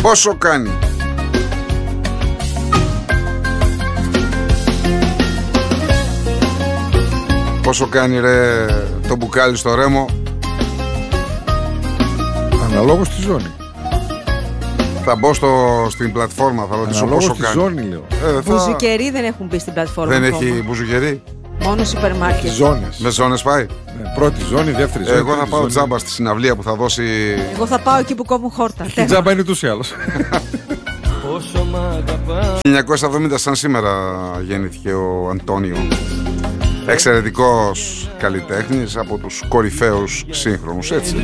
Πόσο κάνει? Πόσο κάνει ρε το μπουκάλι στο Ρέμο? Αναλόγως στη ζώνη. Θα μπω στην πλατφόρμα, θα ρωτήσω πόσο κάνει. Ζώνη, λέω. Μπουζουκερί δεν έχουν μπει στην πλατφόρμα. Δεν ακόμα. έχει μπουζουκερί. Μόνο σούπερ μάρκετ. Ζώνες. Με ζώνες πάει. Ναι, πρώτη ζώνη, δεύτερη ζώνη. Εγώ θα πάω τζάμπα στη συναυλία που θα δώσει. Εγώ θα πάω εκεί που κόβουν χόρτα. Η τζάμπα είναι ούτως ή άλλως. 1970 σαν σήμερα γεννήθηκε ο Αντώνιο. Εξαιρετικός καλλιτέχνης, από τους κορυφαίους σύγχρονους, έτσι.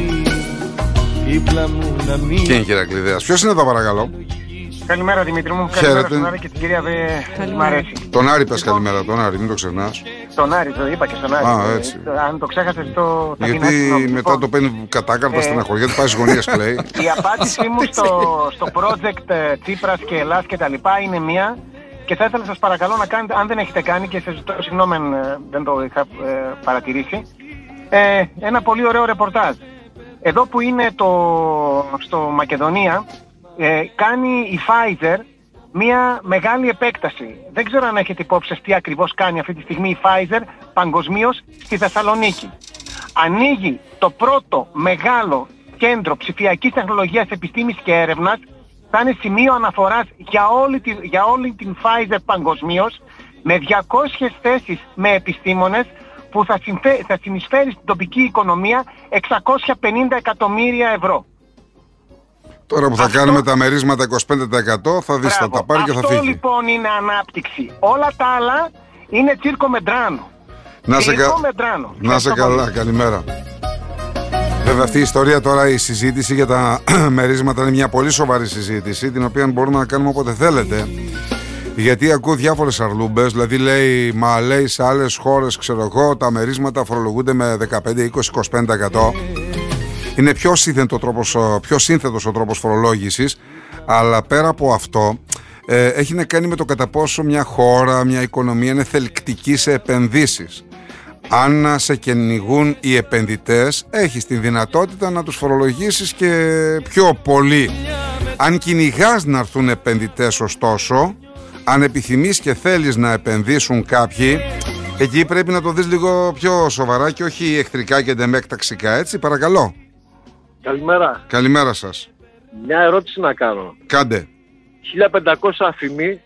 Και είναι Κυρακλειδέας. Ποιος είναι εδώ παρακαλώ? Καλημέρα Δημήτρη μου, καλημέρα στον Άρη και την κυρία μ' αρέσει. Τον Άρη πες καλημέρα, τον Άρη, μην το ξεχνάς. Τον Άρη, το είπα και στον Άρη. Α, έτσι. Αν το ξέχασες το... Γιατί μετά το παίρνει κατάκαρτα στην αγχωριέται, πάει στις γωνίες κλαίει. Η απάντησή μου στο project Τσίπρας και Ελλάς και τα λοιπά είναι μία, και θα ήθελα σας παρακαλώ να κάνετε, αν δεν έχετε κάνει, και σας ζητώ συγγνώμη αν δεν το είχα παρατηρήσει, ένα πολύ ωραίο ρεπορτάζ. Εδώ που είναι στο Μακεδονία, κάνει η Pfizer μια μεγάλη επέκταση. Δεν ξέρω αν έχετε υπόψη τι ακριβώς κάνει αυτή τη στιγμή η Pfizer παγκοσμίως στη Θεσσαλονίκη. Ανοίγει το πρώτο μεγάλο κέντρο ψηφιακής τεχνολογίας, επιστήμης και έρευνας. Θα είναι σημείο αναφοράς για όλη την Pfizer παγκοσμίως, με 200 θέσεις με επιστήμονες που θα συνεισφέρει στην τοπική οικονομία 650 εκατομμύρια ευρώ. Τώρα που θα κάνουμε τα μερίσματα 25% θα δεις, θα τα πάρει και θα φύγει. Αυτό λοιπόν είναι ανάπτυξη. Όλα τα άλλα είναι τσίρκο μεντράνο. Να σε καλά, καλημέρα. Βέβαια αυτή η ιστορία τώρα, η συζήτηση για τα μερίσματα είναι μια πολύ σοβαρή συζήτηση, την οποία μπορούμε να κάνουμε όποτε θέλετε. Γιατί ακούω διάφορες αρλούμπες, δηλαδή λέει σε άλλες χώρες, ξέρω εγώ, τα μερίσματα φορολογούνται με 15, 20, 25%. Είναι πιο σύνθετος ο τρόπος φορολόγησης, αλλά πέρα από αυτό έχει να κάνει με το κατά πόσο μια χώρα, μια οικονομία είναι θελκτική σε επενδύσεις. Αν σε κυνηγούν οι επενδυτές, έχεις την δυνατότητα να τους φορολογήσεις και πιο πολύ. Αν κυνηγάς να έρθουν επενδυτές, ωστόσο, αν επιθυμείς και θέλεις να επενδύσουν κάποιοι, εκεί πρέπει να το δεις λίγο πιο σοβαρά και όχι εχθρικά και ντεμέκταξικά, έτσι, παρακαλώ. Καλημέρα. Καλημέρα σας. Μια ερώτηση να κάνω. Κάντε. 1500 αφημί,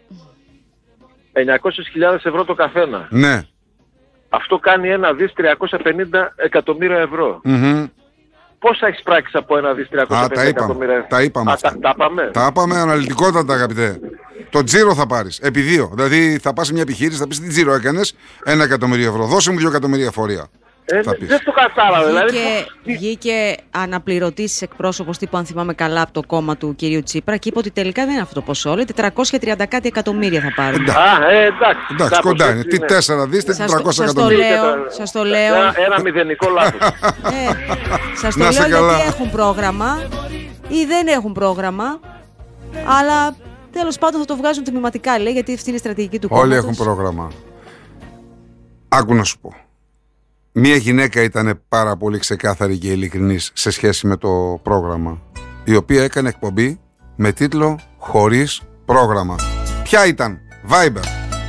900.000 ευρώ το καθένα. Ναι. Αυτό κάνει 1.350 εκατομμύρια ευρώ. Πόσα έχεις πράξει από 1.350 εκατομμύρια ευρώ? Τα είπαμε αυτά. Τα είπαμε αναλυτικότατα, αγαπητέ. Το τζίρο θα πάρεις, επί 2. Δηλαδή θα πας σε μια επιχείρηση, θα πεις τι τζίρο έκανες, 1 εκατομμύριο ευρώ. Δώσε μου 2 εκατομμύρια φορεία. Δεν το κατάλαβα. Δηλαδή, βγήκε αναπληρωτής εκπρόσωπος τύπου, αν θυμάμαι καλά, από το κόμμα του κυρίου Τσίπρα και είπε ότι τελικά δεν είναι αυτό το ποσό. Λέει 430 κάτι εκατομμύρια θα πάρουν. Εντάξει, κοντά είναι. Τι 4 δις, 400 εκατομμύρια. Σας το λέω. Ένα μηδενικό λάθος. Σας το λέω γιατί έχουν πρόγραμμα ή δεν έχουν πρόγραμμα, αλλά τέλος πάντων θα το βγάζουν τμηματικά, λέει, γιατί αυτή είναι η στρατηγική του κόμματος. Όλοι έχουν πρόγραμμα. Άκου να σου πω. Μία γυναίκα ήταν πάρα πολύ ξεκάθαρη και ειλικρινής σε σχέση με το πρόγραμμα, η οποία έκανε εκπομπή με τίτλο «Χωρίς πρόγραμμα». Ποια ήταν? Viber.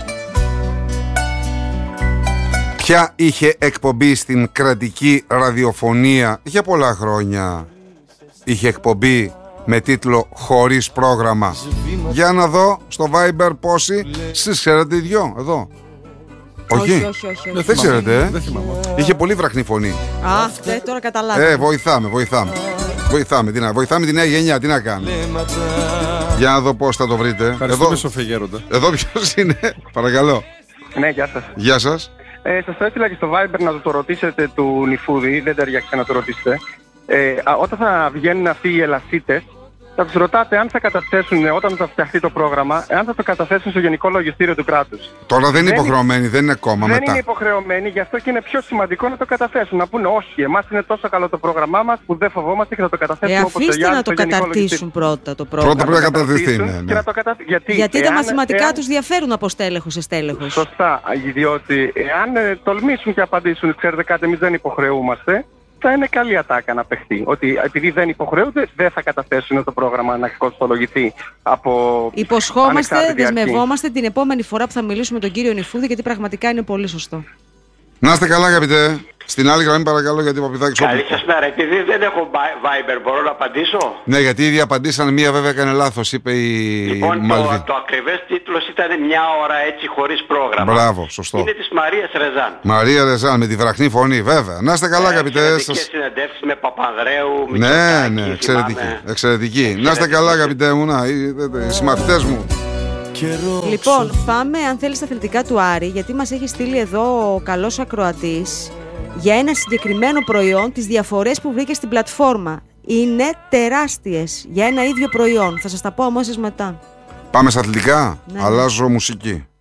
Ποια είχε εκπομπή στην κρατική ραδιοφωνία για πολλά χρόνια? Είχε εκπομπή με τίτλο «Χωρίς πρόγραμμα». Για να δω στο Viber πόσοι. Εσείς ξέρετε οι δυο εδώ? Όχι. Δεν ξέρετε, Δεν θυμάμαι. Είχε πολύ βραχνή φωνή. Τώρα καταλάβω. Βοηθάμε τη νέα γενιά, τι να κάνουμε. Για να δω πώς θα το βρείτε. Ευχαριστούμε, Σοφία Γέροντα. Εδώ ποιος είναι? Παρακαλώ. Ναι, γεια σας. Γεια σας. Σας το έστειλα και στο Viber να το ρωτήσετε του Νιφούδη, δεν ταιριάξε να το ρωτήσετε. Όταν θα βγαίνουν αυτοί οι ελασίτες, θα τους ρωτάτε αν θα καταθέσουν, όταν θα φτιαχτεί το πρόγραμμα, αν θα το καταθέσουν στο Γενικό Λογιστήριο του κράτους. Τώρα δεν είναι υποχρεωμένοι, δεν είναι κόμμα μετά. Δεν είναι υποχρεωμένοι, γι' αυτό και είναι πιο σημαντικό να το καταθέσουν. Να πούνε όχι, εμάς είναι τόσο καλό το πρόγραμμά μας που δεν φοβόμαστε και θα το καταθέσουμε όπως το αφήστε να το καταρτήσουν πρώτα το πρόγραμμα. Πρώτα πρέπει να καταρτιστεί, ναι. Γιατί τα μαθηματικά τους διαφέρουν από στέλεχος σε στέλεχος. Σωστά, διότι εάν τολμήσουν και απαντήσουν, ξέρετε κάτι, εμείς δεν υποχρεούμαστε. θα είναι καλή ατάκα να παιχτεί. Ότι επειδή δεν υποχρεούνται, δεν θα καταθέσουν το πρόγραμμα να κοστολογηθεί από. Υποσχόμαστε, δεσμευόμαστε την επόμενη φορά που θα μιλήσουμε με τον κύριο Νιφούδη, γιατί πραγματικά είναι πολύ σωστό. Να είστε καλά, αγαπητέ. Στην άλλη γραμμή, παρακαλώ, γιατί ο Παπηδάκης. Καλή σας μέρα. Επειδή δεν έχω Viber, μπορώ να απαντήσω? Ναι, γιατί ήδη απαντήσανε, μία βέβαια έκανε λάθος, είπε η Μαλβή. Λοιπόν, το ακριβές τίτλος ήταν μια ώρα έτσι χωρίς πρόγραμμα. Μπράβο, σωστό. Είναι της Μαρίας Ρεζάν. Μαρία Ρεζάν, με τη βραχνή φωνή, βέβαια. Να είστε καλά, αγαπητέ. Εξαιρετικές συνεντεύξεις με Παπανδρέου, Ναι, εξαιρετική. Να είστε καλά, αγαπητέ μου, οι συμμαθητές μου. Λοιπόν, πάμε αν θέλεις στα αθλητικά του Άρη, γιατί μας έχει στείλει εδώ ο καλός ακροατής για ένα συγκεκριμένο προϊόν, τις διαφορές που βρήκε στην πλατφόρμα. Είναι τεράστιες για ένα ίδιο προϊόν. Θα σας τα πω αμέσως μετά. Πάμε στα αθλητικά. Ναι. Αλλάζω μουσική.